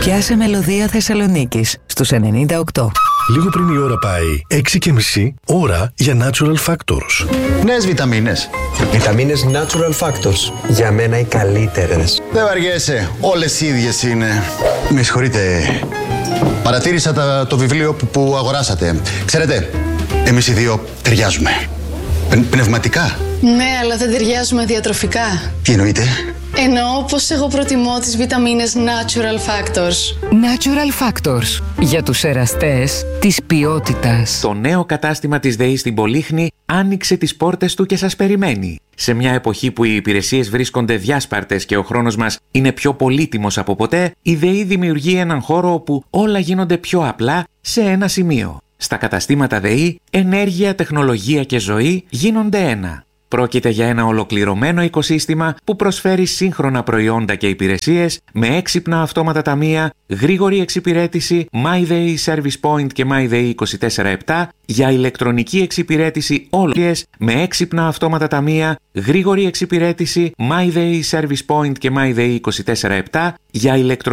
Πιάσε μελωδία Θεσσαλονίκης στους 98. Λίγο πριν η ώρα πάει 6:30, ώρα για Natural Factors. Νέες βιταμίνες. Βιταμίνες Natural Factors. Για μένα οι καλύτερες. Δεν βαριέσαι, όλες οι ίδιες είναι. Με συγχωρείτε. Παρατήρησα το βιβλίο που αγοράσατε. Ξέρετε, εμείς οι δύο ταιριάζουμε. Πνευματικά. Ναι, αλλά δεν ταιριάζουμε διατροφικά. Τι εννοείτε? Εννοώ πως εγώ προτιμώ τις βιταμίνες Natural Factors. Natural Factors. Για τους εραστές της ποιότητας. Το νέο κατάστημα της ΔΕΗ στην Πολύχνη άνοιξε τις πόρτες του και σας περιμένει. Σε μια εποχή που οι υπηρεσίες βρίσκονται διάσπαρτες και ο χρόνος μας είναι πιο πολύτιμος από ποτέ, η ΔΕΗ δημιουργεί έναν χώρο όπου όλα γίνονται πιο απλά σε ένα σημείο. Στα καταστήματα ΔΕΗ, ενέργεια, τεχνολογία και ζωή γίνονται ένα. Πρόκειται για ένα ολοκληρωμένο οικοσύστημα που προσφέρει σύγχρονα προϊόντα και υπηρεσίες με έξυπνα αυτόματα ταμεία, γρήγορη εξυπηρέτηση, MyDay Service Point και MyDay 24/7, για ηλεκτρονική εξυπηρέτηση όλες με έξυπνα αυτόματα ταμεία, γρήγορη εξυπηρέτηση, MyDay Service Point και MyDay 24/7, για ηλεκτρονική